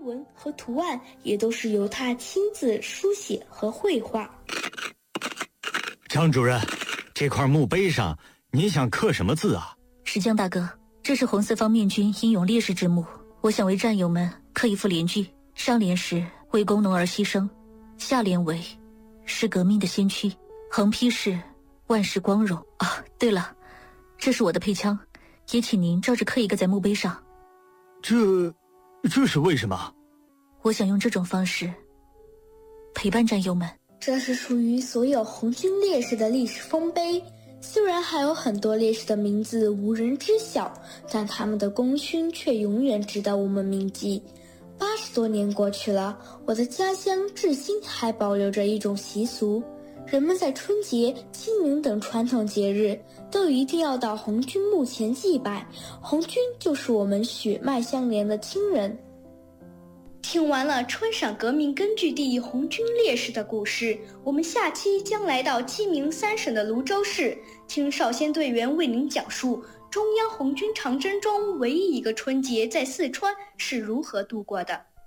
文和图案也都是由他亲自书写和绘画。 张主任，这块墓碑上你想刻什么字啊？ 石江大哥，这是红四方面军英勇烈士之墓，我想为战友们刻一副联句，上联是为工农而牺牲，下联为是革命的先驱，横批是万世光荣。啊，对了，这是我的配枪，也请您照着刻一个在墓碑上。 这是为什么？ 我想用这种方式陪伴战友们。 这是属于所有红军烈士的历史丰碑，虽然还有很多烈士的名字无人知晓，但他们的功勋却永远值得我们铭记。80多年过去了，我的家乡至今还保留着一种习俗，人们在春节、清明等传统节日都一定要到红军墓前祭拜，红军就是我们血脉相连的亲人。听完了川陕革命根据地红军烈士的故事，我们下期将来到鸡鸣3省的泸州市，听少先队员为您讲述中央红军长征中唯一一个春节在四川是如何度过的。